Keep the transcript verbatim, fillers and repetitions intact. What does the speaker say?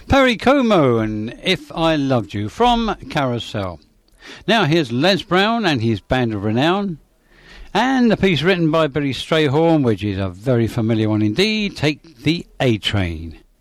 Perry Como and If I Loved You from Carousel. Now here's Les Brown and his Band of Renown, and a piece written by Billy Strayhorn, which is a very familiar one indeed, Take the A Train.